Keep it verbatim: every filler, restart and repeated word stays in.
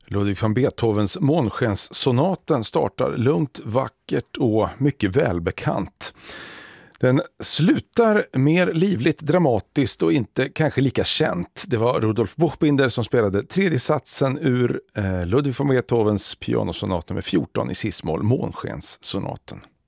Ludwig van Beethovens Månskenssonaten startar lugnt, vackert och mycket välbekant. Den slutar mer livligt, dramatiskt och inte kanske lika känt. Det var Rudolf Buchbinder som spelade tredje satsen ur eh, Ludwig van Beethovens pianosonat nummer fjorton i cis-moll, Månskenssonaten.